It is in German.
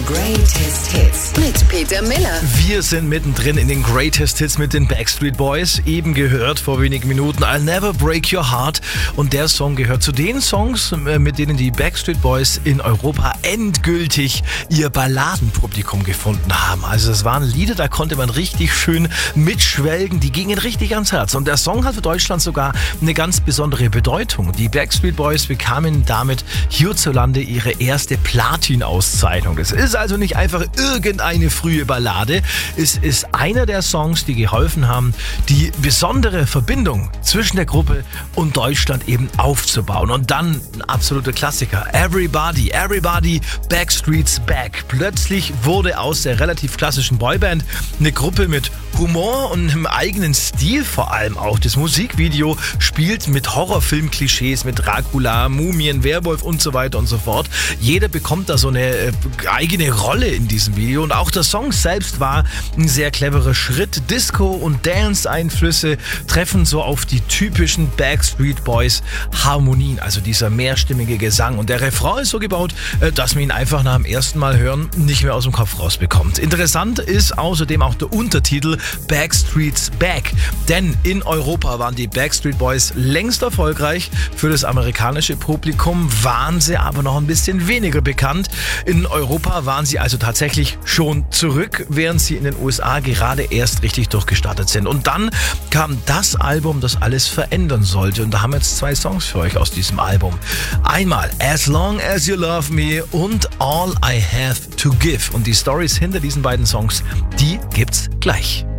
Greatest Hits mit Peter Miller. Wir sind mittendrin in den Greatest Hits mit den Backstreet Boys. Eben gehört vor wenigen Minuten I'll Never Break Your Heart. Und der Song gehört zu den Songs, mit denen die Backstreet Boys in Europa endgültig ihr Balladenpublikum gefunden haben. Also es waren Lieder, da konnte man richtig schön mitschwelgen. Die gingen richtig ans Herz. Und der Song hat für Deutschland sogar eine ganz besondere Bedeutung. Die Backstreet Boys bekamen damit hierzulande ihre erste Platin-Auszeichnung. Das ist also nicht einfach irgendeine frühe Ballade. Es ist einer der Songs, die geholfen haben, die besondere Verbindung zwischen der Gruppe und Deutschland eben aufzubauen. Und dann ein absoluter Klassiker. Everybody, Backstreet's Back. Plötzlich wurde aus der relativ klassischen Boyband eine Gruppe mit Humor und einem eigenen Stil vor allem auch. Das Musikvideo spielt mit Horrorfilm-Klischees, mit Dracula, Mumien, Werwolf und so weiter und so fort. Jeder bekommt da so eine eigene Rolle in diesem Video und auch der Song selbst war ein sehr cleverer Schritt. Disco- und Dance-Einflüsse treffen so auf die typischen Backstreet Boys Harmonien, also dieser mehrstimmige Gesang. Und der Refrain ist so gebaut, dass man ihn einfach nach dem ersten Mal hören nicht mehr aus dem Kopf rausbekommt. Interessant ist außerdem auch der Untertitel Backstreet's Back, denn in Europa waren die Backstreet Boys längst erfolgreich. Für das amerikanische Publikum waren sie aber noch ein bisschen weniger bekannt. In Europa waren sie also tatsächlich schon zurück, während sie in den USA gerade erst richtig durchgestartet sind. Und dann kam das Album, das alles verändern sollte. Und da haben wir jetzt zwei Songs für euch aus diesem Album. Einmal As Long As You Love Me und All I Have To Give. Und die Storys hinter diesen beiden Songs, die gibt's gleich.